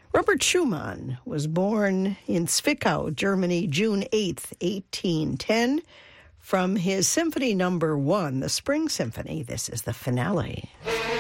Robert Schumann was born in Zwickau, Germany, June 8th, 1810. From his Symphony No. 1, the Spring Symphony, this is the finale.